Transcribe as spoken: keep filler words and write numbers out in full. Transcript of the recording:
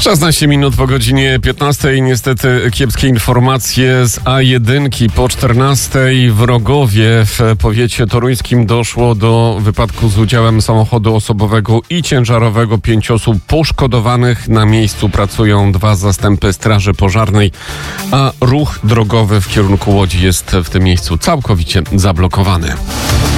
szesnaście minut po godzinie piętnastej. Niestety kiepskie informacje z A jeden. Po czternastej w Rogowie w powiecie toruńskim doszło do wypadku z udziałem samochodu osobowego i ciężarowego. Pięć osób poszkodowanych. Na miejscu pracują dwa zastępy straży pożarnej, a ruch drogowy w kierunku Łodzi jest w tym miejscu całkowicie zablokowany.